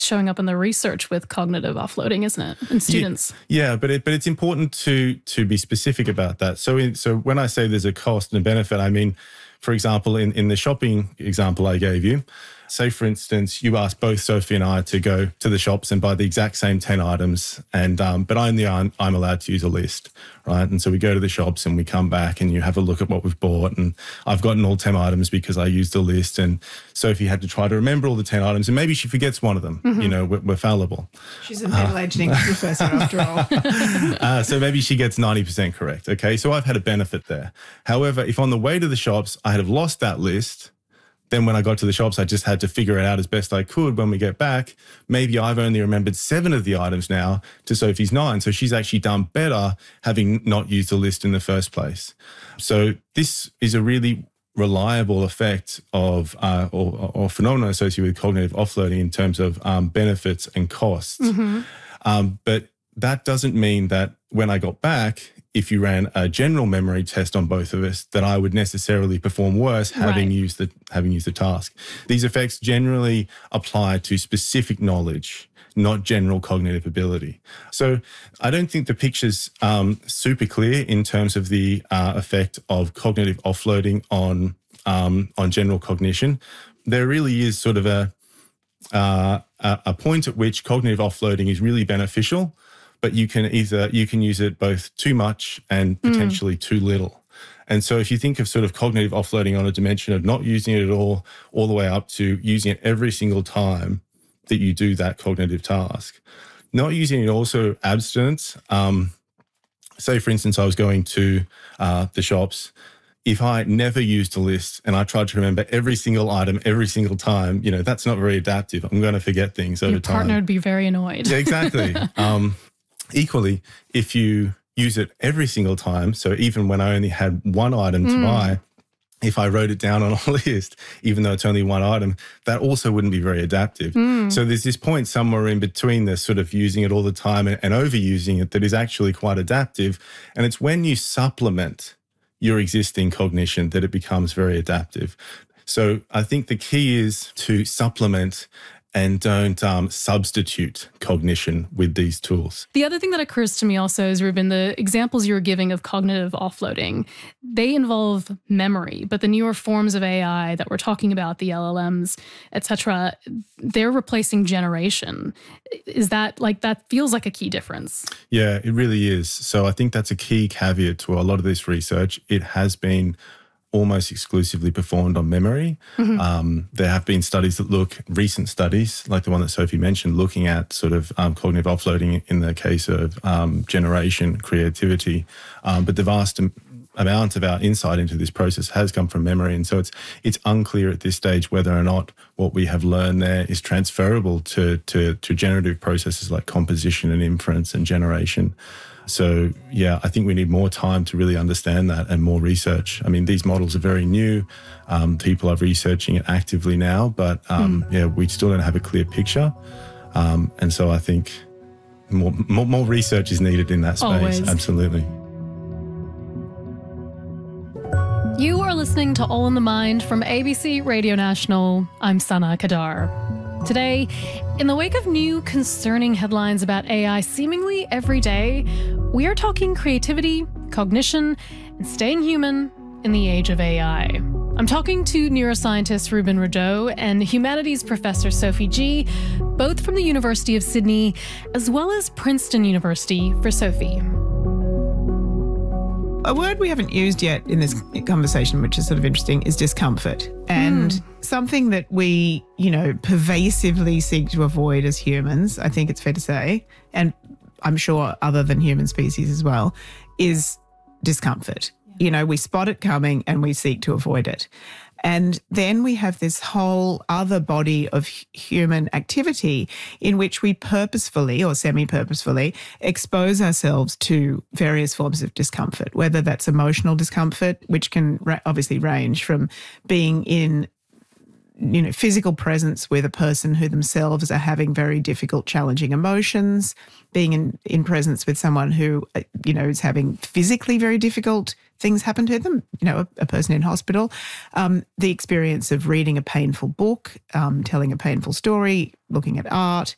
showing up in the research with cognitive offloading, isn't it? In students. Yeah, but it's important to be specific about that. So when I say there's a cost and a benefit, I mean, for example, in the shopping example I gave you, say, for instance, you asked both Sophie and I to go to the shops and buy the exact same 10 items, and but I'm allowed to use a list, right? And so we go to the shops and we come back and you have a look at what we've bought, and I've gotten all 10 items because I used a list, and Sophie had to try to remember all the 10 items, and maybe she forgets one of them. You know, we're fallible. She's a middle-aged English professor after all. So maybe she gets 90% correct, okay? So I've had a benefit there. However, if on the way to the shops I had lost that list, then when I got to the shops, I just had to figure it out as best I could when we get back. Maybe I've only remembered 7 of the items now to Sophie's 9. So she's actually done better having not used the list in the first place. So this is a really reliable effect of or phenomenon associated with cognitive offloading in terms of benefits and costs. But that doesn't mean that when I got back, if you ran a general memory test on both of us, that I would necessarily perform worse having used the task. These effects generally apply to specific knowledge, not general cognitive ability. So I don't think the picture's super clear in terms of the effect of cognitive offloading on general cognition. There really is sort of a point at which cognitive offloading is really beneficial, but you can use it both too much and potentially too little. And so if you think of sort of cognitive offloading on a dimension of not using it at all the way up to using it every single time that you do that cognitive task, not using it also abstinence. Say, for instance, I was going to the shops. If I never used a list and I tried to remember every single item every single time, you know, that's not very adaptive. I'm going to forget things over time. Your partner would be very annoyed. Yeah, exactly. Equally, if you use it every single time, so even when I only had one item to buy, if I wrote it down on a list, even though it's only one item, that also wouldn't be very adaptive. So there's this point somewhere in between this sort of using it all the time and overusing it that is actually quite adaptive. And it's when you supplement your existing cognition that it becomes very adaptive. So I think the key is to supplement and don't substitute cognition with these tools. The other thing that occurs to me also is, Ruben, the examples you were giving of cognitive offloading, they involve memory, but the newer forms of AI that we're talking about, the LLMs, et cetera, they're replacing generation. Is that that feels like a key difference? Yeah, it really is. So I think that's a key caveat to a lot of this research. It has been almost exclusively performed on memory. There have been studies that recent studies, like the one that Sophie mentioned, looking at sort of cognitive offloading in the case of generation, creativity. But the vast amount of our insight into this process has come from memory. And so it's unclear at this stage whether or not what we have learned there is transferable to generative processes like composition and inference and generation. So, yeah, I think we need more time to really understand that and more research. I mean, these models are very new. People are researching it actively now, but, we still don't have a clear picture. And so I think more research is needed in that space. Always. Absolutely. You are listening to All in the Mind from ABC Radio National. I'm Sana Kadar. Today, in the wake of new concerning headlines about AI seemingly every day, we are talking creativity, cognition, and staying human in the age of AI. I'm talking to neuroscientist Ruben Rideau and humanities professor Sophie Gee, both from the University of Sydney, as well as Princeton University for Sophie. A word we haven't used yet in this conversation, which is sort of interesting, is discomfort. And something that we, pervasively seek to avoid as humans, I think it's fair to say, and I'm sure other than human species as well, is discomfort. We spot it coming and we seek to avoid it. And then we have this whole other body of human activity in which we purposefully or semi-purposefully expose ourselves to various forms of discomfort, whether that's emotional discomfort, which can obviously range from being in physical presence with a person who themselves are having very difficult, challenging emotions, being in presence with someone who, is having physically very difficult things happen to them, a person in hospital, the experience of reading a painful book, telling a painful story, looking at art,